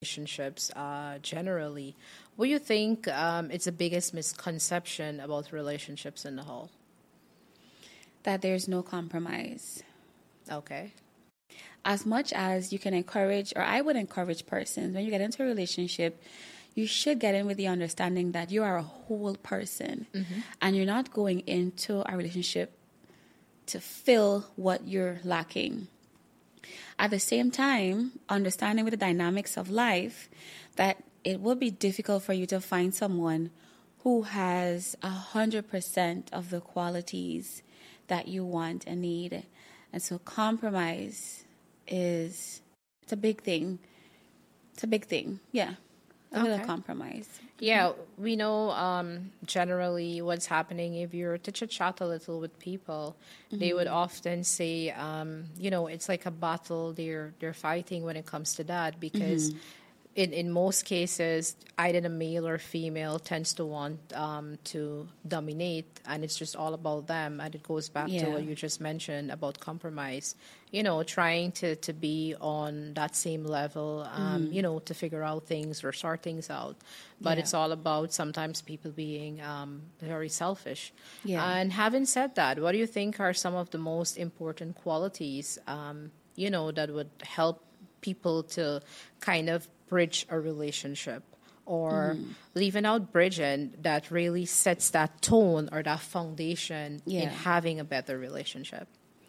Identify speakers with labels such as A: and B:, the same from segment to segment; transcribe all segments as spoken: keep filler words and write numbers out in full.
A: relationships uh, generally. What do you think um, is the biggest misconception about relationships in the whole?
B: That there's no compromise.
A: Okay.
B: As much as you can encourage, or I would encourage persons, when you get into a relationship, you should get in with the understanding that you are a whole person, mm-hmm. and you're not going into a relationship to fill what you're lacking. At the same time, understanding with the dynamics of life that it will be difficult for you to find someone who has one hundred percent of the qualities that you want and need. And so compromise is, it's a big thing. It's a big thing, yeah. A
A: Okay.
B: little compromise.
A: Yeah, we know um, generally what's happening. If you're to chat a little with people, mm-hmm. they would often say, um, you know, it's like a battle they're they're fighting when it comes to that, because mm-hmm. in, in most cases, either the male or female tends to want um, to dominate, and it's just all about them. And it goes back
B: Yeah.
A: to what you just mentioned about compromise. You know, trying to, to be on that same level, um, mm. you know, to figure out things or sort things out. But
B: Yeah.
A: it's all about sometimes people being um, very selfish.
B: Yeah.
A: And having said that, what do you think are some of the most important qualities, um, you know, that would help people to kind of bridge a relationship? Or mm. leaving out bridging, that really sets that tone or that foundation
B: Yeah.
A: in having a better relationship?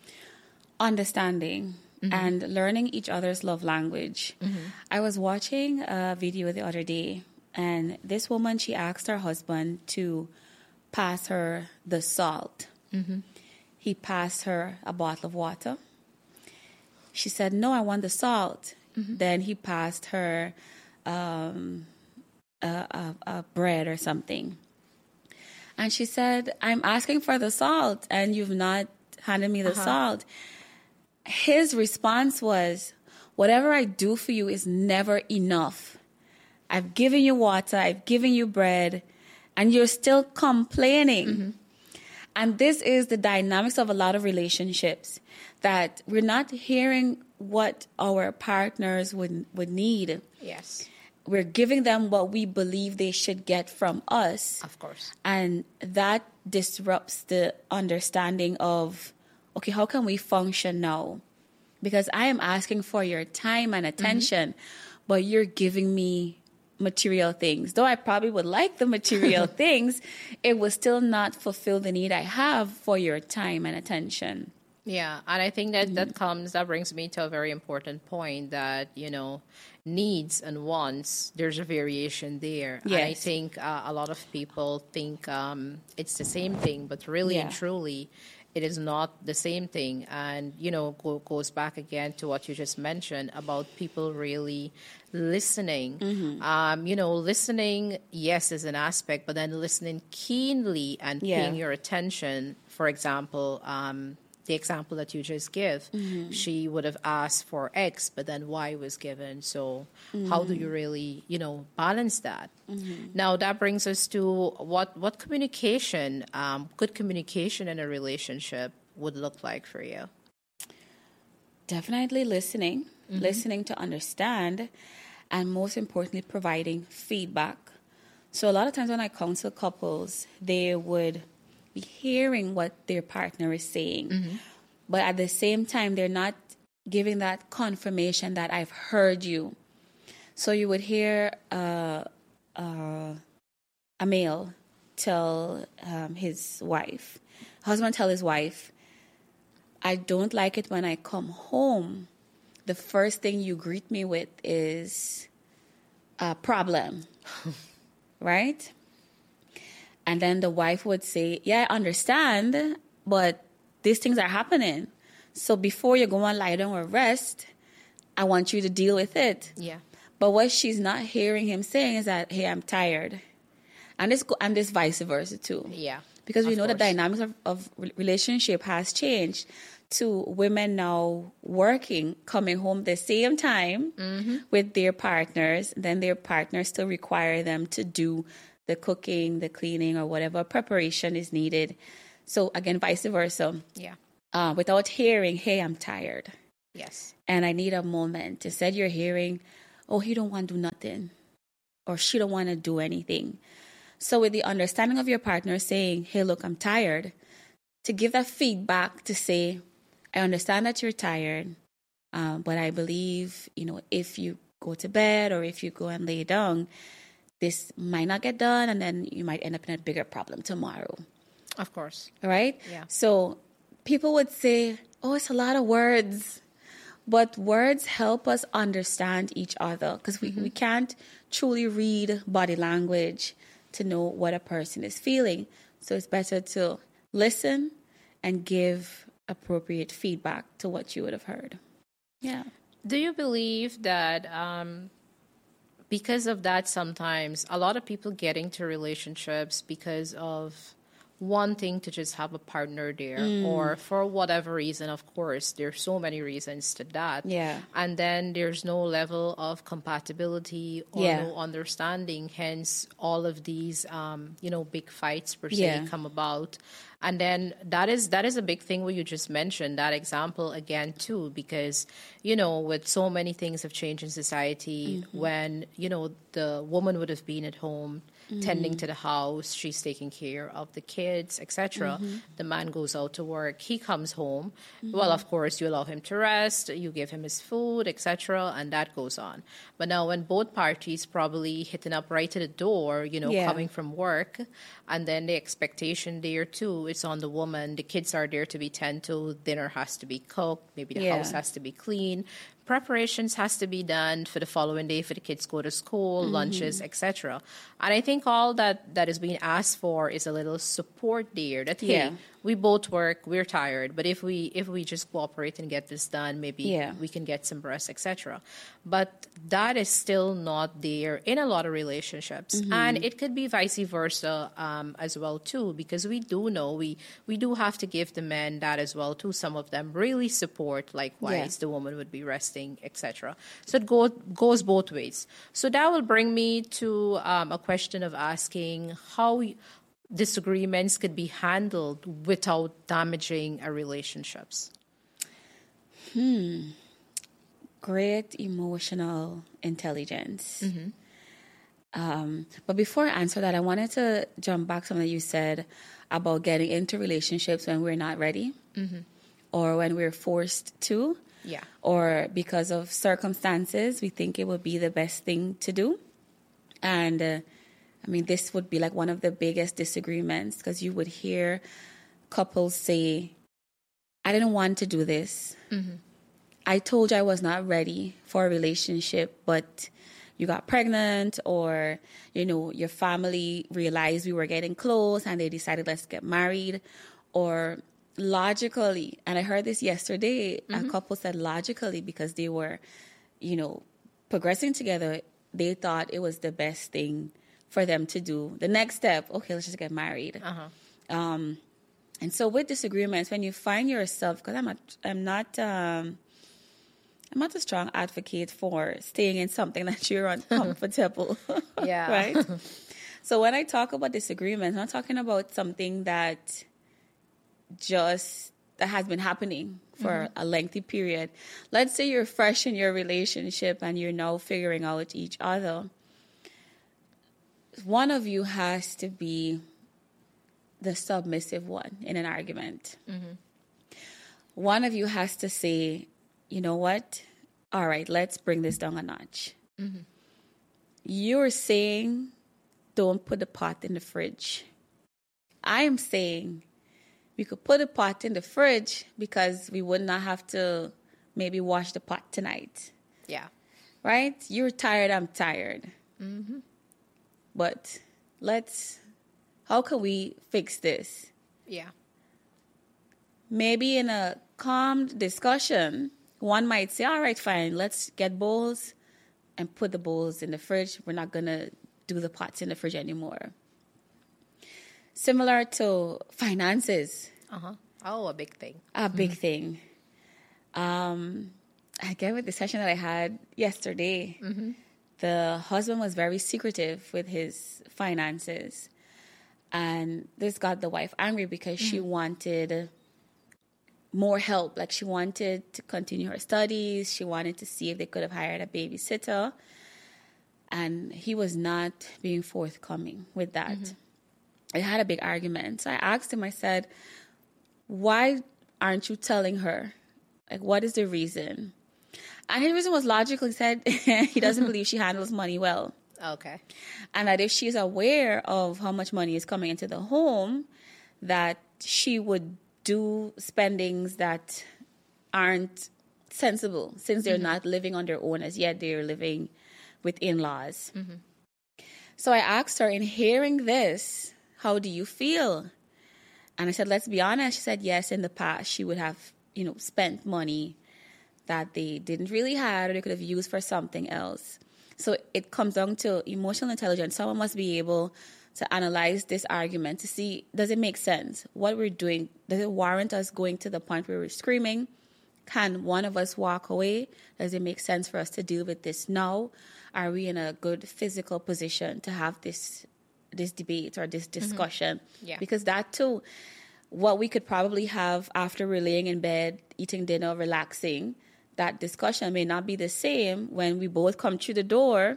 B: Understanding mm-hmm. and learning each other's love language. Mm-hmm. I was watching a video the other day, and this woman, she asked her husband to pass her the salt. Mm-hmm. He passed her a bottle of water. She said, "No, I want the salt." Mm-hmm. Then he passed her um, a, a, a bread or something. And she said, "I'm asking for the salt, and you've not handed me the uh-huh. salt." His response was, "Whatever I do for you is never enough. I've given you water, I've given you bread, and you're still complaining." Mm-hmm. And this is the dynamics of a lot of relationships, that we're not hearing what our partners would would need.
A: Yes.
B: We're giving them what we believe they should get from us.
A: Of course.
B: And that disrupts the understanding of, okay, how can we function now? Because I am asking for your time and attention, mm-hmm. but you're giving me material things. Though I probably would like the material things, it will still not fulfill the need I have for your time and attention.
A: Yeah, and I think that mm-hmm. that comes, that brings me to a very important point, that, you know, needs and wants, there's a variation there.
B: Yes.
A: And I think uh, a lot of people think um, it's the same thing, but really
B: yeah.
A: and truly, it is not the same thing. And, you know, go, goes back again to what you just mentioned about people really listening. Mm-hmm. Um, you know, listening, yes, is an aspect, but then listening keenly and
B: yeah.
A: paying your attention. For example, um, the example that you just give, mm-hmm. she would have asked for X, but then Y was given. So mm-hmm. how do you really, you know, balance that? Mm-hmm. Now, that brings us to what, what communication, um, good communication in a relationship would look like for you.
B: Definitely listening, mm-hmm. listening to understand, and most importantly, providing feedback. So a lot of times when I counsel couples, they would be hearing what their partner is saying, mm-hmm. but at the same time, they're not giving that confirmation that I've heard you. So you would hear uh, uh, a male tell um, his wife, husband tell his wife, "I don't like it when I come home, the first thing you greet me with is a problem," right? And then the wife would say, "Yeah, I understand, but these things are happening. So before you go and lie down or rest, I want you to deal with it."
A: Yeah.
B: But what she's not hearing him saying is that, "Hey, I'm tired." And this and this vice versa too.
A: Yeah.
B: Because we know
A: course.
B: the dynamics of, of relationship has changed to women now working, coming home the same time mm-hmm. with their partners. Then their partners still require them to do the cooking, the cleaning, or whatever preparation is needed. So again, vice versa.
A: Yeah.
B: Uh, without hearing, "Hey, I'm tired.
A: Yes.
B: And I need a moment." Instead, you're hearing, oh, he don't want to do nothing, or she don't want to do anything. So with the understanding of your partner saying, hey, look, I'm tired, to give that feedback to say, I understand that you're tired, um, but I believe, you know, if you go to bed or if you go and lay down, this might not get done, and then you might end up in a bigger problem tomorrow.
A: Of course.
B: Right?
A: Yeah.
B: So people would say, oh, it's a lot of words. But words help us understand each other, because we, mm-hmm. we can't truly read body language to know what a person is feeling. So it's better to listen and give appropriate feedback to what you would have heard. Yeah.
A: Do you believe that um, because of that, sometimes a lot of people get into relationships because of wanting to just have a partner there, mm. or for whatever reason? Of course, there's so many reasons to that.
B: Yeah.
A: And then there's no level of compatibility or
B: yeah.
A: no understanding. Hence, all of these, um, you know, big fights per se
B: yeah.
A: come about. And then that is that is a big thing what you just mentioned, that example again, too, because, you know, with so many things have changed in society, mm-hmm. when, you know, the woman would have been at home, mm-hmm. tending to the house, she's taking care of the kids, et cetera. Mm-hmm. The man goes out to work, he comes home. Mm-hmm. Well, of course, you allow him to rest, you give him his food, et cetera, and that goes on. But now when both parties probably hitting up right to the door, you know,
B: yeah.
A: coming from work, and then the expectation there, too, it's on the woman. The kids are there to be tended to, dinner has to be cooked, maybe the
B: yeah.
A: house has to be clean. Preparations has to be done for the following day for the kids go to school, mm-hmm. lunches, et cetera. And I think all that, that is being asked for is a little support there. That hey,
B: yeah.
A: we both work, we're tired, but if we if we just cooperate and get this done, maybe
B: yeah.
A: we can get some rest, et cetera. But that is still not there in a lot of relationships, mm-hmm. and it could be vice versa um, as well too. Because we do know we we do have to give the men that as well too. Some of them really support, likewise yeah. the woman would be resting, et cetera. So it go, goes both ways. So that will bring me to um, a question of asking how disagreements could be handled without damaging our relationships.
B: Hmm. Great emotional intelligence. Mm-hmm. Um, but before I answer that, I wanted to jump back to something you said about getting into relationships when we're not ready, mm-hmm. or when we're forced to.
A: Yeah.
B: Or because of circumstances, we think it would be the best thing to do. And uh, I mean, this would be like one of the biggest disagreements, because you would hear couples say, I didn't want to do this. Mm-hmm. I told you I was not ready for a relationship, but you got pregnant, or, you know, your family realized we were getting close and they decided let's get married. Or logically, and I heard this yesterday, mm-hmm. a couple said logically, because they were, you know, progressing together, they thought it was the best thing for them to do. The next step, okay, let's just get married. Uh-huh. Um, and so with disagreements, when you find yourself, because I'm not, I'm not, um, I'm not a strong advocate for staying in something that you're uncomfortable.
A: Yeah.
B: Right? So when I talk about disagreements, I'm not talking about something that just that has been happening for mm-hmm. a lengthy period. Let's say you're fresh in your relationship and you're now figuring out each other. One of you has to be the submissive one in an argument. Mm-hmm. One of you has to say, you know what? All right, let's bring this down a notch. Mm-hmm. You're saying, don't put the pot in the fridge. I am saying, we could put a pot in the fridge because we would not have to maybe wash the pot tonight.
A: Yeah.
B: Right? You're tired, I'm tired.
A: Mm-hmm.
B: But let's, how can we fix this?
A: Yeah.
B: Maybe in a calm discussion, one might say, all right, fine, let's get bowls and put the bowls in the fridge. We're not going to do the pots in the fridge anymore. Similar to finances.
A: Uh-huh. Oh, a big thing.
B: A big
A: mm-hmm.
B: thing. Um, again, with the session that I had yesterday, mm-hmm. the husband was very secretive with his finances. And this got the wife angry because mm-hmm. she wanted more help. Like she wanted to continue her studies. She wanted to see if they could have hired a babysitter. And he was not being forthcoming with that. Mm-hmm. I had a big argument. So I asked him, I said, why aren't you telling her? Like, what is the reason? And his reason was logical. He said he doesn't believe she handles money well.
A: Okay.
B: And that if she's aware of how much money is coming into the home, that she would do spendings that aren't sensible, since they're mm-hmm. not living on their own as yet. They're living with in-laws. Mm-hmm. So I asked her, in hearing this, how do you feel? And I said, let's be honest. She said, yes, in the past she would have, you know, spent money that they didn't really have or they could have used for something else. So it comes down to emotional intelligence. Someone must be able to analyze this argument to see, does it make sense? What we're doing, does it warrant us going to the point where we're screaming? Can one of us walk away? Does it make sense for us to deal with this now? Are we in a good physical position to have this this debate or this discussion?
A: Mm-hmm. Yeah.
B: Because that too, what we could probably have after we're laying in bed, eating dinner, relaxing, that discussion may not be the same when we both come through the door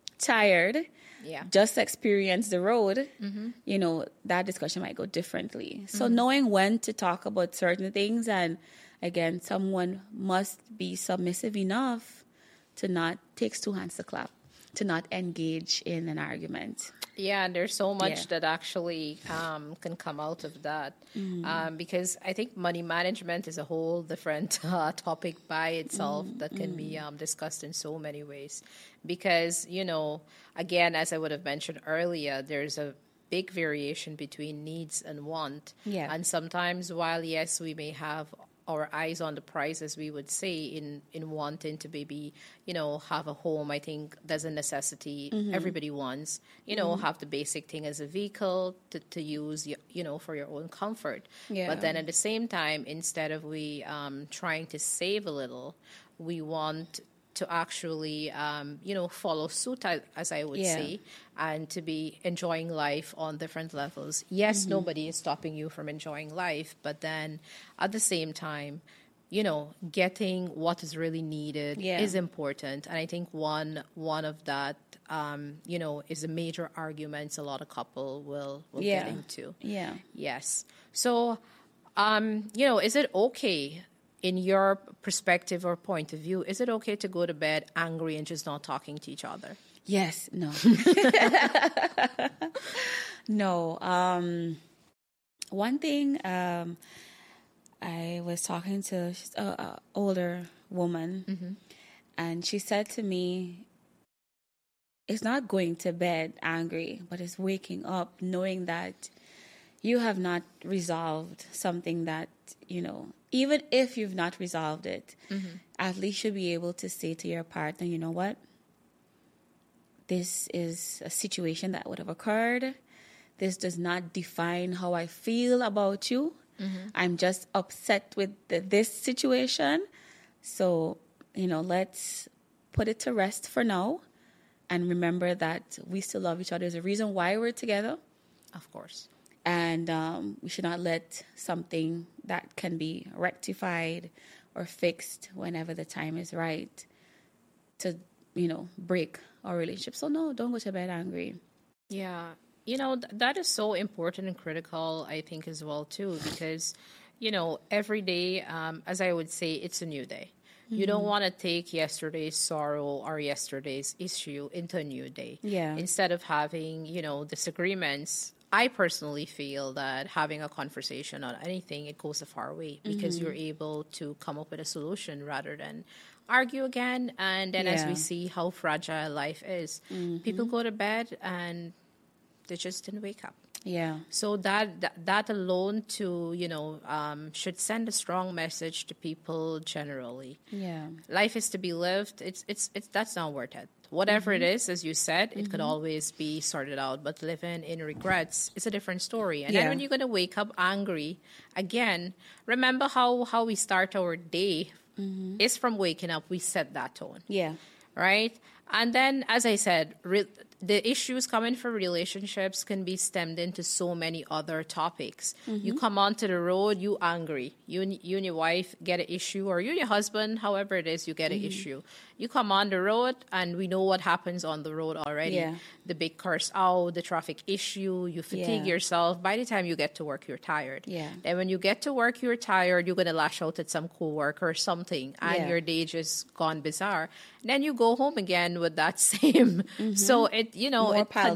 B: tired,
A: yeah.
B: just experience the road.
A: Mm-hmm.
B: You know, that discussion might go differently. So mm-hmm. knowing when to talk about certain things, and again, someone must be submissive enough to not, takes two hands to clap, to not engage in an argument.
A: Yeah, and there's so much
B: Yeah.
A: that actually um, can come out of that. Mm. Um, because I think money management is a whole different uh, topic by itself mm. that can mm. be um, discussed in so many ways. Because, you know, again, as I would have mentioned earlier, there's a big variation between needs and want.
B: Yeah.
A: And sometimes while, yes, we may have our eyes on the prize, as we would say, in, in wanting to maybe, you know, have a home. I think there's a necessity mm-hmm. everybody wants, you know, mm-hmm. have the basic thing as a vehicle to, to use, you know, for your own comfort.
B: Yeah.
A: But then at the same time, instead of we um, trying to save a little, we want to actually, um, you know, follow suit, as I would
B: yeah.
A: say, and to be enjoying life on different levels. Yes, mm-hmm. nobody is stopping you from enjoying life, but then at the same time, you know, getting what is really needed
B: yeah.
A: is important. And I think one one of that, um, you know, is a major argument a lot of couple will, will
B: yeah.
A: get into.
B: Yeah.
A: Yes. So, um, you know, is it okay, in your perspective or point of view, is it okay to go to bed angry and just not talking to each other?
B: Yes. No. no. Um, one thing, um, I was talking to an older woman, mm-hmm. and she said to me, it's not going to bed angry, but it's waking up knowing that you have not resolved something that, you know, even if you've not resolved it, mm-hmm. at least you'll be able to say to your partner, you know what? This is a situation that would have occurred. This does not define how I feel about you. Mm-hmm. I'm just upset with the, this situation. So, you know, let's put it to rest for now and remember that we still love each other. There's a reason why we're together.
A: Of course.
B: And um, we should not let something that can be rectified or fixed whenever the time is right to, you know, break our relationship. So, no, don't go to bed angry.
A: Yeah. You know, th- that is so important and critical, I think, as well, too, because, you know, every day, um, as I would say, it's a new day. Mm-hmm. You don't want to take yesterday's sorrow or yesterday's issue into a new day.
B: Yeah.
A: Instead of having, you know, disagreements, I personally feel that having a conversation on anything, it goes a far way because mm-hmm. you're able to come up with a solution rather than argue again. And then
B: yeah.
A: as we see how fragile life is, mm-hmm. people go to bed and they just didn't wake up.
B: Yeah.
A: So that that, that alone to, you know, um, should send a strong message to people generally.
B: Yeah.
A: Life is to be lived. It's it's it's that's not worth it. Whatever mm-hmm. it is, as you said, it mm-hmm. could always be sorted out. But living in regrets is a different story. And
B: yeah.
A: then when you're going to wake up angry, again, remember how, how we start our day mm-hmm. is from waking up. We set that tone.
B: Yeah.
A: Right? And then, as I said, re- the issues coming from relationships can be stemmed into so many other topics. Mm-hmm. You come onto the road, you angry. You and, you and your wife get an issue, or you and your husband, however it is, you get an mm-hmm. issue. You come on the road, and we know what happens on the road already. Yeah. The big curse out, the traffic issue, you fatigue yeah. yourself. By the time you get to work, you're tired.
B: Yeah.
A: And when you get to work, you're tired, you're going to lash out at some coworker or something, and yeah. your day just gone bizarre. And then you go home again with that same. Mm-hmm. So, it you know,
B: More
A: it
B: piled